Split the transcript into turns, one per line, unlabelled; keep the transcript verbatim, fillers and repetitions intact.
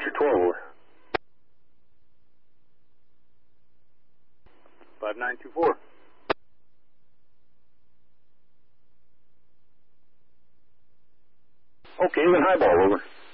Archer twelve, over.
five nine two four.
Okay, then highball, over.